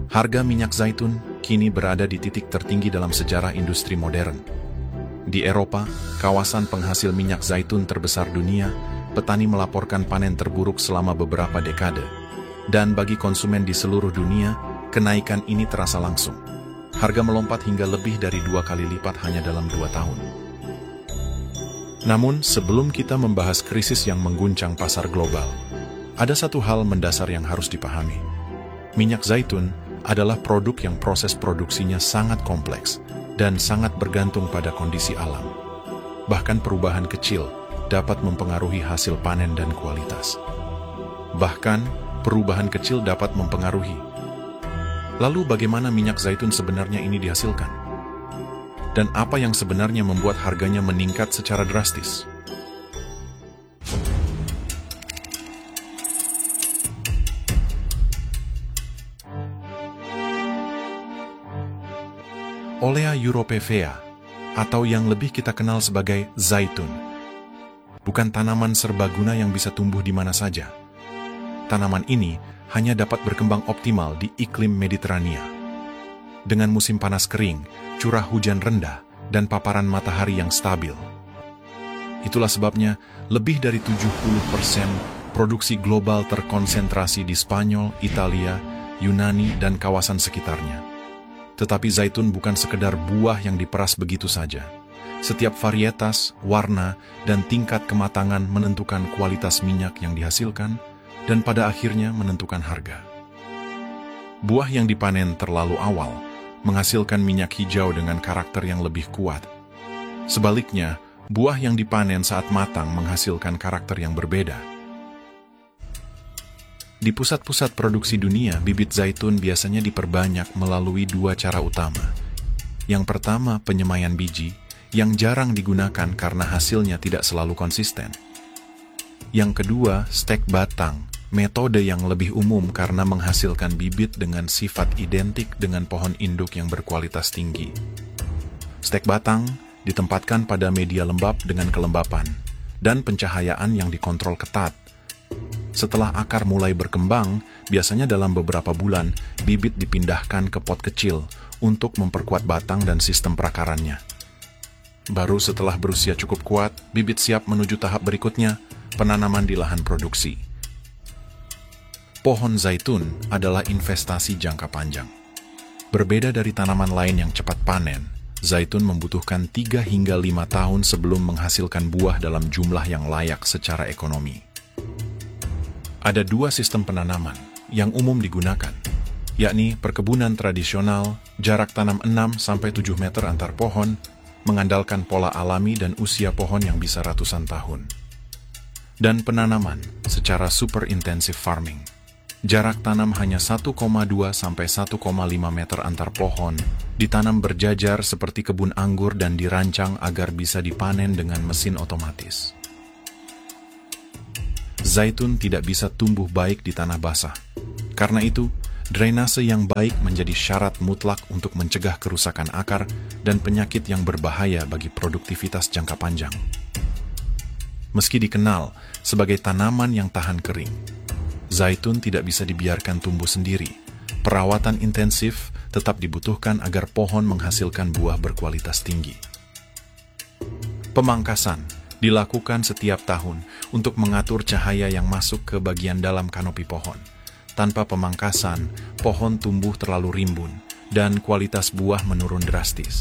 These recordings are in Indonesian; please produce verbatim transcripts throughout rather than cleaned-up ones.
Harga minyak zaitun kini berada di titik tertinggi dalam sejarah industri modern. Di Eropa, kawasan penghasil minyak zaitun terbesar dunia, petani melaporkan panen terburuk selama beberapa dekade. Dan bagi konsumen di seluruh dunia, kenaikan ini terasa langsung. Harga melompat hingga lebih dari dua kali lipat hanya dalam dua tahun. Namun, sebelum kita membahas krisis yang mengguncang pasar global, ada satu hal mendasar yang harus dipahami. Minyak zaitun adalah produk yang proses produksinya sangat kompleks dan sangat bergantung pada kondisi alam. Bahkan perubahan kecil dapat mempengaruhi hasil panen dan kualitas. Bahkan perubahan kecil dapat mempengaruhi. Lalu bagaimana minyak zaitun sebenarnya ini dihasilkan? Dan apa yang sebenarnya membuat harganya meningkat secara drastis? Olea europavea, atau yang lebih kita kenal sebagai zaitun, bukan tanaman serbaguna yang bisa tumbuh di mana saja. Tanaman ini hanya dapat berkembang optimal di iklim Mediterania. Dengan musim panas kering, curah hujan rendah, dan paparan matahari yang stabil. Itulah sebabnya lebih dari tujuh puluh persen produksi global terkonsentrasi di Spanyol, Italia, Yunani, dan kawasan sekitarnya. Tetapi zaitun bukan sekedar buah yang diperas begitu saja. Setiap varietas, warna, dan tingkat kematangan menentukan kualitas minyak yang dihasilkan, dan pada akhirnya menentukan harga. Buah yang dipanen terlalu awal menghasilkan minyak hijau dengan karakter yang lebih kuat. Sebaliknya, buah yang dipanen saat matang menghasilkan karakter yang berbeda. Di pusat-pusat produksi dunia, bibit zaitun biasanya diperbanyak melalui dua cara utama. Yang pertama, penyemaian biji, yang jarang digunakan karena hasilnya tidak selalu konsisten. Yang kedua, stek batang, metode yang lebih umum karena menghasilkan bibit dengan sifat identik dengan pohon induk yang berkualitas tinggi. Stek batang ditempatkan pada media lembab dengan kelembapan, dan pencahayaan yang dikontrol ketat. Setelah akar mulai berkembang, biasanya dalam beberapa bulan, bibit dipindahkan ke pot kecil untuk memperkuat batang dan sistem perakarannya. Baru setelah berusia cukup kuat, bibit siap menuju tahap berikutnya, penanaman di lahan produksi. Pohon zaitun adalah investasi jangka panjang. Berbeda dari tanaman lain yang cepat panen, zaitun membutuhkan tiga hingga lima tahun sebelum menghasilkan buah dalam jumlah yang layak secara ekonomi. Ada dua sistem penanaman yang umum digunakan, yakni perkebunan tradisional, jarak tanam enam sampai tujuh meter antar pohon, mengandalkan pola alami dan usia pohon yang bisa ratusan tahun. Dan penanaman secara super intensive farming. Jarak tanam hanya satu koma dua sampai satu koma lima meter antar pohon, ditanam berjajar seperti kebun anggur dan dirancang agar bisa dipanen dengan mesin otomatis. Zaitun tidak bisa tumbuh baik di tanah basah. Karena itu, drainase yang baik menjadi syarat mutlak untuk mencegah kerusakan akar dan penyakit yang berbahaya bagi produktivitas jangka panjang. Meski dikenal sebagai tanaman yang tahan kering, zaitun tidak bisa dibiarkan tumbuh sendiri. Perawatan intensif tetap dibutuhkan agar pohon menghasilkan buah berkualitas tinggi. Pemangkasan dilakukan setiap tahun untuk mengatur cahaya yang masuk ke bagian dalam kanopi pohon. Tanpa pemangkasan, pohon tumbuh terlalu rimbun dan kualitas buah menurun drastis.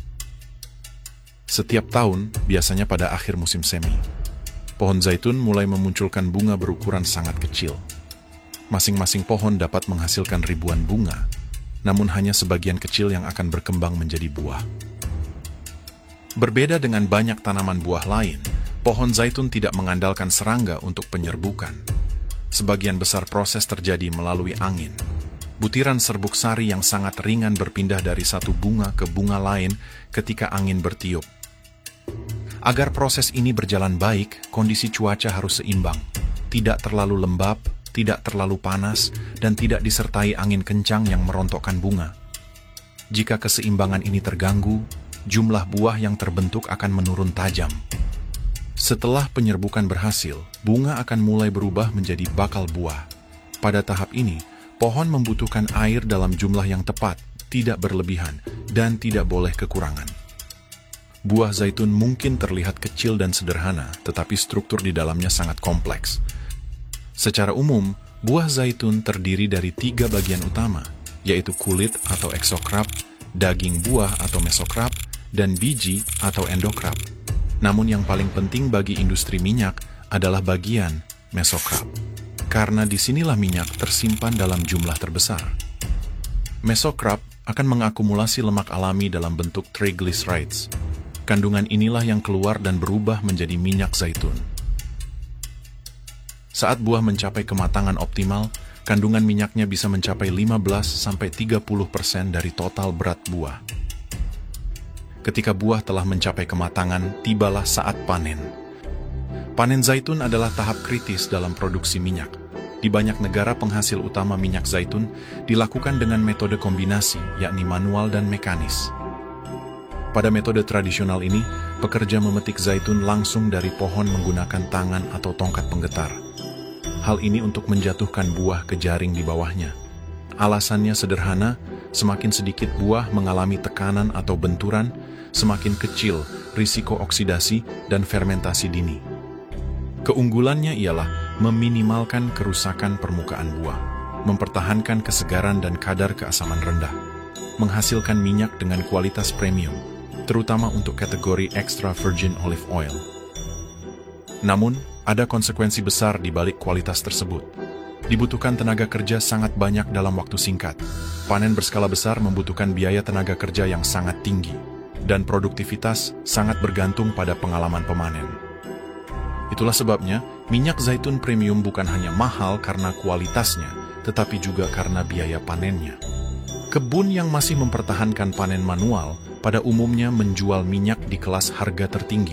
Setiap tahun, biasanya pada akhir musim semi, pohon zaitun mulai memunculkan bunga berukuran sangat kecil. Masing-masing pohon dapat menghasilkan ribuan bunga, namun hanya sebagian kecil yang akan berkembang menjadi buah. Berbeda dengan banyak tanaman buah lain, pohon zaitun tidak mengandalkan serangga untuk penyerbukan. Sebagian besar proses terjadi melalui angin. Butiran serbuk sari yang sangat ringan berpindah dari satu bunga ke bunga lain ketika angin bertiup. Agar proses ini berjalan baik, kondisi cuaca harus seimbang. Tidak terlalu lembab, tidak terlalu panas, dan tidak disertai angin kencang yang merontokkan bunga. Jika keseimbangan ini terganggu, jumlah buah yang terbentuk akan menurun tajam. Setelah penyerbukan berhasil, bunga akan mulai berubah menjadi bakal buah. Pada tahap ini, Pohon membutuhkan air dalam jumlah yang tepat, tidak berlebihan, dan tidak boleh kekurangan. Buah zaitun mungkin terlihat kecil dan sederhana, tetapi struktur di dalamnya sangat kompleks. Secara umum, buah zaitun terdiri dari tiga bagian utama, yaitu kulit atau eksokrap, daging buah atau mesokrap, dan biji atau endokrap. Namun yang paling penting bagi industri minyak adalah bagian mesokrap, karena disinilah minyak tersimpan dalam jumlah terbesar. Mesokrap akan mengakumulasi lemak alami dalam bentuk triglycerides. Kandungan inilah yang keluar dan berubah menjadi minyak zaitun. Saat buah mencapai kematangan optimal, kandungan minyaknya bisa mencapai lima belas sampai tiga puluh persen dari total berat buah. Ketika buah telah mencapai kematangan, tibalah saat panen. Panen zaitun adalah tahap kritis dalam produksi minyak. Di banyak negara penghasil utama minyak zaitun dilakukan dengan metode kombinasi, yakni manual dan mekanis. Pada metode tradisional ini, pekerja memetik zaitun langsung dari pohon menggunakan tangan atau tongkat penggetar. Hal ini untuk menjatuhkan buah ke jaring di bawahnya. Alasannya sederhana, semakin sedikit buah mengalami tekanan atau benturan, semakin kecil risiko oksidasi dan fermentasi dini. Keunggulannya ialah meminimalkan kerusakan permukaan buah, mempertahankan kesegaran dan kadar keasaman rendah, menghasilkan minyak dengan kualitas premium, terutama untuk kategori extra virgin olive oil. Namun, ada konsekuensi besar di balik kualitas tersebut. Dibutuhkan tenaga kerja sangat banyak dalam waktu singkat. Panen berskala besar membutuhkan biaya tenaga kerja yang sangat tinggi, dan produktivitas sangat bergantung pada pengalaman pemanen. Itulah sebabnya, minyak zaitun premium bukan hanya mahal karena kualitasnya, tetapi juga karena biaya panennya. Kebun yang masih mempertahankan panen manual pada umumnya menjual minyak di kelas harga tertinggi.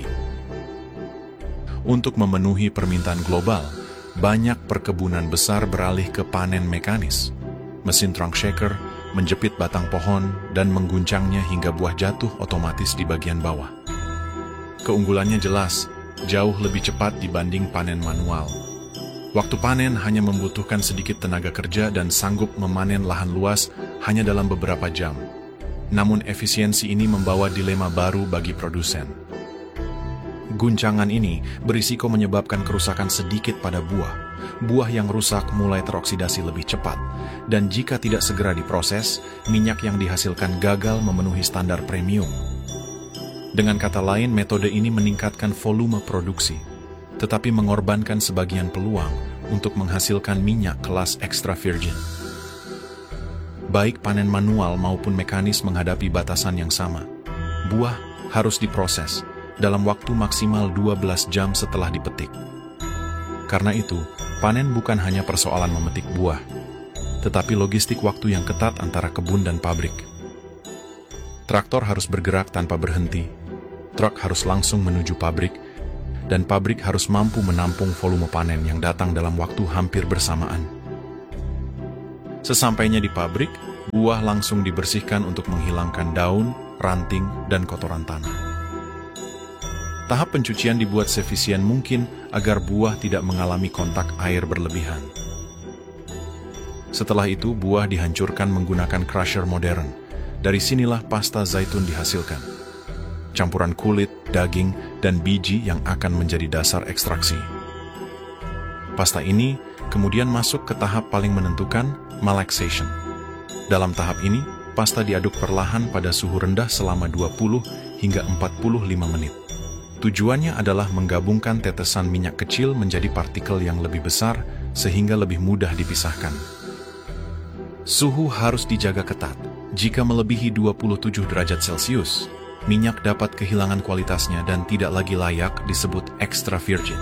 Untuk memenuhi permintaan global, banyak perkebunan besar beralih ke panen mekanis. Mesin trunk shaker menjepit batang pohon dan mengguncangnya hingga buah jatuh otomatis di bagian bawah. Keunggulannya jelas, jauh lebih cepat dibanding panen manual. Waktu panen hanya membutuhkan sedikit tenaga kerja dan sanggup memanen lahan luas hanya dalam beberapa jam. Namun efisiensi ini membawa dilema baru bagi produsen. Guncangan ini berisiko menyebabkan kerusakan sedikit pada buah. Buah yang rusak mulai teroksidasi lebih cepat, dan jika tidak segera diproses, minyak yang dihasilkan gagal memenuhi standar premium. Dengan kata lain, metode ini meningkatkan volume produksi, tetapi mengorbankan sebagian peluang untuk menghasilkan minyak kelas extra virgin. Baik panen manual maupun mekanis menghadapi batasan yang sama. Buah harus diproses dalam waktu maksimal dua belas jam setelah dipetik. Karena itu, panen bukan hanya persoalan memetik buah, tetapi logistik waktu yang ketat antara kebun dan pabrik. Traktor harus bergerak tanpa berhenti, truk harus langsung menuju pabrik, dan pabrik harus mampu menampung volume panen yang datang dalam waktu hampir bersamaan. Sesampainya di pabrik, buah langsung dibersihkan untuk menghilangkan daun, ranting, dan kotoran tanah. Tahap pencucian dibuat seefisien mungkin agar buah tidak mengalami kontak air berlebihan. Setelah itu, buah dihancurkan menggunakan crusher modern. Dari sinilah pasta zaitun dihasilkan. Campuran kulit, daging, dan biji yang akan menjadi dasar ekstraksi. Pasta ini kemudian masuk ke tahap paling menentukan, malaxation. Dalam tahap ini, pasta diaduk perlahan pada suhu rendah selama dua puluh hingga empat puluh lima menit. Tujuannya adalah menggabungkan tetesan minyak kecil menjadi partikel yang lebih besar sehingga lebih mudah dipisahkan. Suhu harus dijaga ketat. Jika melebihi dua puluh tujuh derajat Celcius, minyak dapat kehilangan kualitasnya dan tidak lagi layak disebut extra virgin.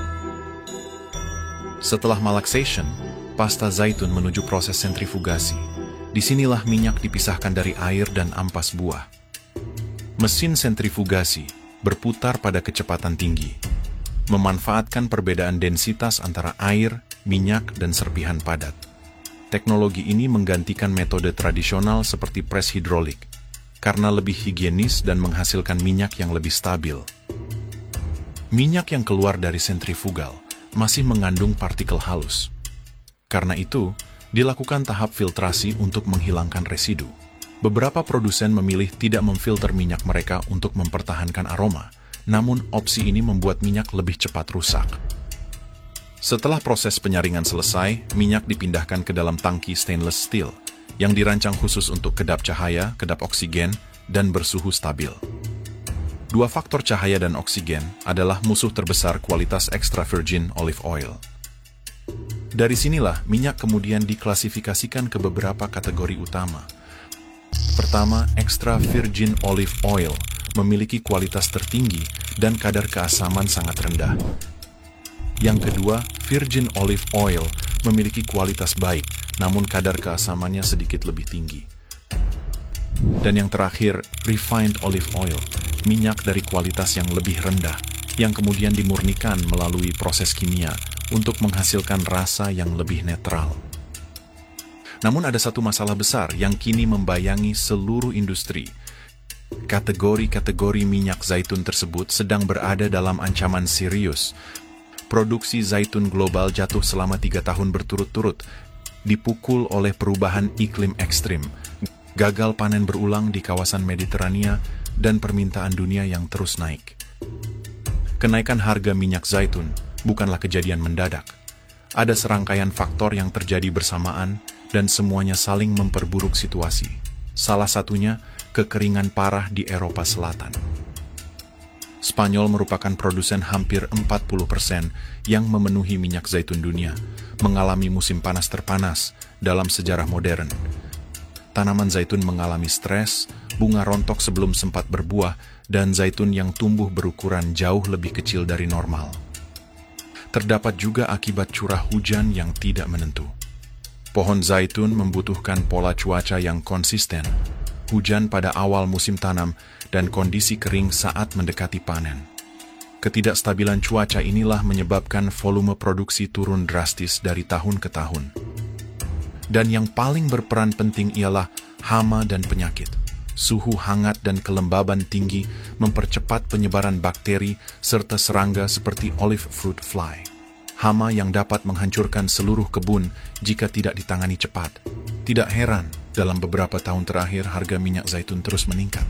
Setelah malaxation, pasta zaitun menuju proses sentrifugasi. Disinilah minyak dipisahkan dari air dan ampas buah. Mesin sentrifugasi berputar pada kecepatan tinggi, memanfaatkan perbedaan densitas antara air, minyak, dan serpihan padat. Teknologi ini menggantikan metode tradisional seperti pres hidrolik, karena lebih higienis dan menghasilkan minyak yang lebih stabil. Minyak yang keluar dari sentrifugal masih mengandung partikel halus. Karena itu, Dilakukan tahap filtrasi untuk menghilangkan residu. Beberapa produsen memilih tidak memfilter minyak mereka untuk mempertahankan aroma, namun opsi ini membuat minyak lebih cepat rusak. Setelah proses penyaringan selesai, minyak dipindahkan ke dalam tangki stainless steel yang dirancang khusus untuk kedap cahaya, kedap oksigen, dan bersuhu stabil. Dua faktor cahaya dan oksigen adalah musuh terbesar kualitas extra virgin olive oil. Dari sinilah minyak kemudian diklasifikasikan ke beberapa kategori utama. Pertama, extra virgin olive oil memiliki kualitas tertinggi dan kadar keasaman sangat rendah. Yang kedua, virgin olive oil memiliki kualitas baik, namun kadar keasamannya sedikit lebih tinggi. Dan yang terakhir, refined olive oil, minyak dari kualitas yang lebih rendah, yang kemudian dimurnikan melalui proses kimia untuk menghasilkan rasa yang lebih netral. Namun ada satu masalah besar yang kini membayangi seluruh industri. Kategori-kategori minyak zaitun tersebut sedang berada dalam ancaman serius. Produksi zaitun global jatuh selama tiga tahun berturut-turut, dipukul oleh perubahan iklim ekstrim, gagal panen berulang di kawasan Mediterania, dan permintaan dunia yang terus naik. Kenaikan harga minyak zaitun bukanlah kejadian mendadak. Ada serangkaian faktor yang terjadi bersamaan dan semuanya saling memperburuk situasi. Salah satunya, kekeringan parah di Eropa Selatan. Spanyol merupakan produsen hampir empat puluh persen yang memenuhi minyak zaitun dunia, mengalami musim panas terpanas dalam sejarah modern. Tanaman zaitun mengalami stres, bunga rontok sebelum sempat berbuah, dan zaitun yang tumbuh berukuran jauh lebih kecil dari normal. Terdapat juga akibat curah hujan yang tidak menentu. Pohon zaitun membutuhkan pola cuaca yang konsisten, hujan pada awal musim tanam, dan kondisi kering saat mendekati panen. Ketidakstabilan cuaca inilah menyebabkan volume produksi turun drastis dari tahun ke tahun. Dan yang paling berperan penting ialah hama dan penyakit. Suhu hangat dan kelembaban tinggi mempercepat penyebaran bakteri serta serangga seperti olive fruit fly. Hama yang dapat menghancurkan seluruh kebun jika tidak ditangani cepat. Tidak heran, dalam beberapa tahun terakhir harga minyak zaitun terus meningkat.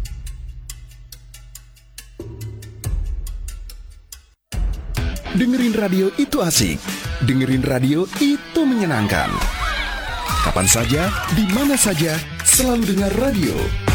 Dengerin radio itu asik. Dengerin radio itu menyenangkan. Kapan saja, di mana saja, selalu dengar radio.